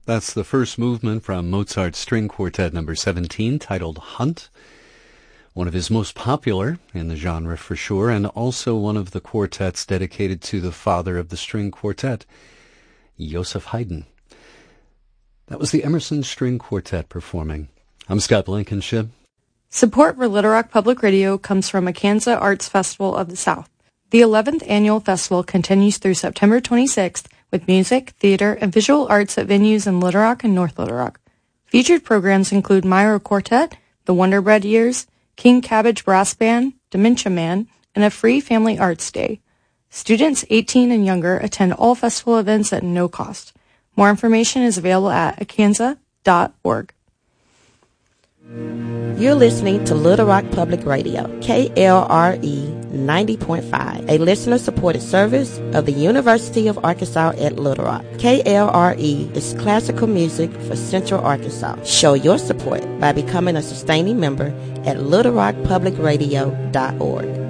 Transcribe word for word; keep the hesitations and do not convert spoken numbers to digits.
That's the first movement from Mozart's String Quartet number seventeen, titled Hunt. One of his most popular in the genre for sure, and also one of the quartets dedicated to the father of the string quartet, Joseph Haydn. That was the Emerson String Quartet performing. I'm Scott Blankenship. Support for Little Rock Public Radio comes from Akansa Arts Festival of the South. The eleventh annual festival continues through September twenty-sixth with music, theater, and visual arts at venues in Little Rock and North Little Rock. Featured programs include Myra Quartet, The Wonder Bread Years, King Cabbage Brass Band, Dementia Man, and a free family arts day. Students eighteen and younger attend all festival events at no cost. More information is available at akansa dot org. You're listening to Little Rock Public Radio, K L R E ninety point five, a listener-supported service of the University of Arkansas at Little Rock. K L R E is classical music for Central Arkansas. Show your support by becoming a sustaining member at little rock public radio dot org.